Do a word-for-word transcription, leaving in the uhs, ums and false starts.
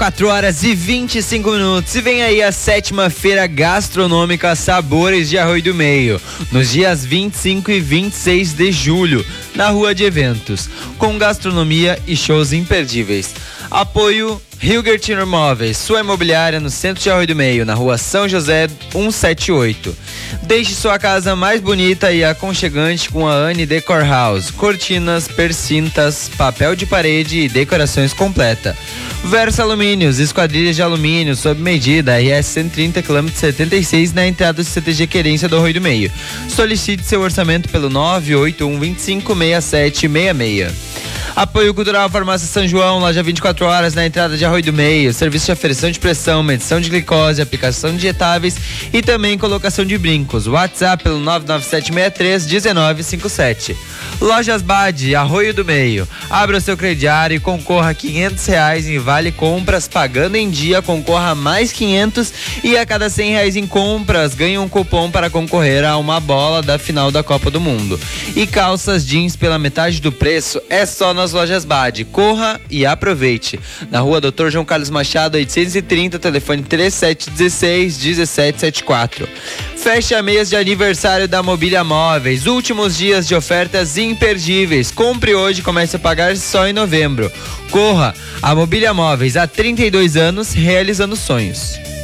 quatro horas e vinte e cinco minutos e vem aí a sétima feira gastronômica Sabores de Arroio do Meio, nos dias vinte e cinco e vinte e seis de julho, na Rua de Eventos, com gastronomia e shows imperdíveis. Apoio Hilgert Imóveis, sua imobiliária no centro de Arroio do Meio, na Rua São José cento e setenta e oito. Deixe sua casa mais bonita e aconchegante com a Anne Decor House, cortinas, persintas, papel de parede e decorações completa. Versa Alumínios, esquadrilhas de alumínio sob medida, R S cento e trinta, quilômetro setenta e seis, na entrada do C T G Querência do Arroio do Meio. Solicite seu orçamento pelo nove oito um dois cinco seis sete seis seis. Apoio Cultural Farmácia São João, loja vinte e quatro horas na entrada de Arroio do Meio, serviço de aferição de pressão, medição de glicose, aplicação de injetáveis e também colocação de brincos. WhatsApp pelo nove nove sete seis três um nove cinco sete. Lojas Bade, Arroio do Meio. Abra o seu crediário e concorra a quinhentos reais em vale compras, pagando em dia, concorra a mais quinhentos e a cada cem reais em compras ganhe um cupom para concorrer a uma bola da final da Copa do Mundo. E calças jeans pela metade do preço é só nas Lojas Bade. Corra e aproveite. Na Rua doutor João Carlos Machado, oitocentos e trinta, telefone três sete um seis, um sete sete quatro. Fecha mês de aniversário da Mobília Móveis. Últimos dias de ofertas imperdíveis. Compre hoje e comece a pagar só em novembro. Corra! A Mobília Móveis há trinta e dois anos realizando sonhos.